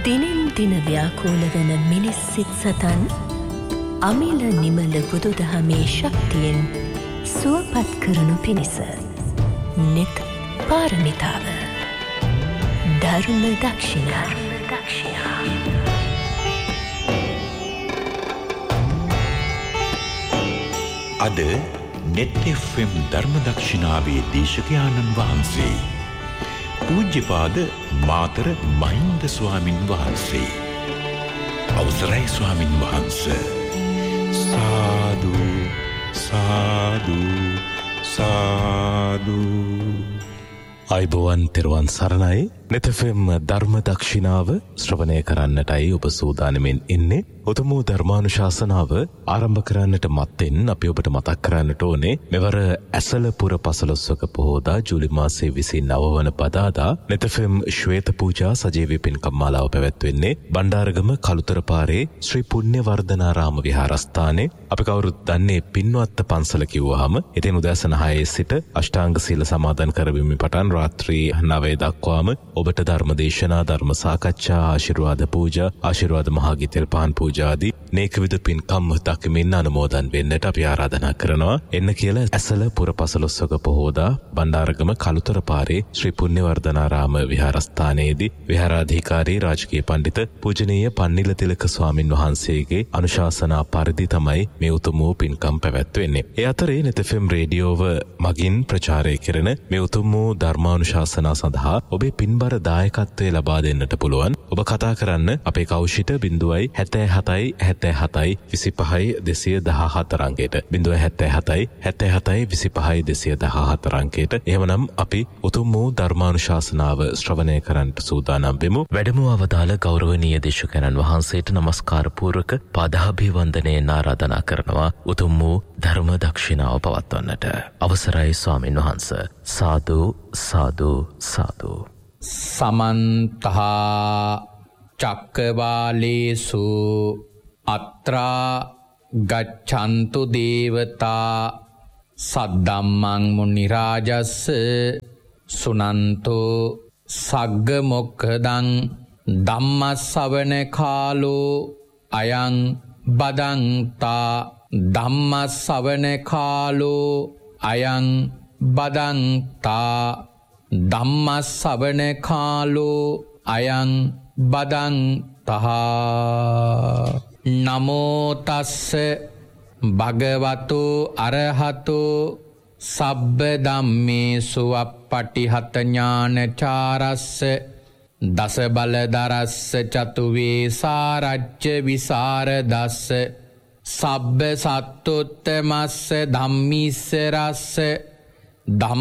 දිනෙන් දින ව්‍යාකූල වන මිනිස් සිත් සතන් අමිල නිමල බුදුදහමේ ශක්තියෙන් සුවපත් කරනු පිණිස නිත් පාරමිතාව ධර්ම දක්ෂිනා. අද නෙත් FM ධර්ම දක්ෂිනාවේ දේශකයාණන් වහන්සේ පූජ්‍යපාද මාතර මහින්ද ස්වාමින් වහන්සේ. අවසරයි ස්වාමින් වහන්සේ. සාදු සාදු සාදු. අයිබෝවන් තෙරුවන් සරණයි. නෙත් FM ධර්ම දක්ෂිනාව ශ්‍රවණය කරන්නටයි ඔබ සූදානමින් ඉන්නේ. උතුම් ධර්මානුශාසනාව ආරම්භ කරන්නට මත්තෙන් අපි ඔබට මතක් කරන්නට ඕනේ මෙවර ඇසලපුර පසළොස්වක පොහෝදා ජූලි මාසයේ 29 වන බදාදා නෙත් FM ශ්වේත පූජා සජීවී පින්කම් මාලාව පැවැත්වෙන්නේ බණ්ඩාරගම කළුතර පාරේ ශ්‍රී පුණ්‍යවර්ධනාරාම විහාරස්ථානයේ. අපි කවුරුත් දන්නේ පින්වත්ත පන්සල කිව්වහම ඉතින් උදෑසන 6 සිට අෂ්ටාංග සීල සමාදන් කරවීමෙන් පටන් රාත්‍රී 9 දක්වාම ඔබට ධර්ම දේශනා, ධර්ම සාකච්ඡා, ආශිර්වාද පූජා, ආශිර්වාද මහා ගීතෙල් පහන් පූජා ආදී නේකවිද පින්කම් දක්මින් අනුමෝදන් වෙන්නට අපි ආරාධනා කරනවා. එන්න කියලා ඇසල පුර පසළොස්වක පොහෝදා බණ්ඩාරගම කළුතර පාරේ ශ්‍රී පුණ්‍යවර්ධනාරාම විහාරස්ථානයේදී විහාරාධිකාරී රාජකීය පඬිත පූජනීය පන්නිල තිලක ස්වාමින් වහන්සේගේ අනුශාසනා පරිදි තමයි මේ උතුම් වූ පින්කම් පැවැත්වෙන්නේ. ඒ අතරේ නෙත් FM රේඩියෝව මගින් ප්‍රචාරය කරන මේ උතුම් වූ ධර්මානුශාසනා සඳහා ඔබේ පින්බර දායකත්වය ලබා දෙන්නට පුළුවන්. ඔබ කතා කරන්න අපේ කෞෂිත 077 77 25 214 අංකයට 077 77 25 214 අංකයට. එහෙමනම් අපි උතුම් වූ ධර්මානුශාසනාව ශ්‍රවණය කරන්නට සූදානම් වෙමු. වැඩම අවදාළ ගෞරවනීය දේශකයන්න් වහන්සේට নমස්කාර පූර්වක පාදාභිවන්දනයෙන් ආරාධනා කරනවා උතුම් වූ ධර්ම දක්ෂිනාව පවත්වන්නට. අවසරයි ස්වාමින් වහන්සේ. සාදු සාදු සාදු. සමන්තහා චක්කවාලේසු අත්‍රා ගච්ඡන්තු දේවතා සද්දම්මං මුනි රාජස්ස සුනන්තෝ සග්ග මොක්ඛදං ධම්මස්සවන කාලෝ අයං බදන්තා ධම්මස්සවන කාලෝ අයං බදන්තා ධම්මස්සවන කාලෝ අයං බදන්තහා. නමෝ තස්ස භගවතු අරහතෝ සබ්බ ධම්මේසු අප්පටිහත ඥානචාරස්ස දස බලදරස්ස චතු වේසාරච්ච විසරදස්ස සබ්බ සත්තුත්තමස්ස ධම්මිස්ස රස්ස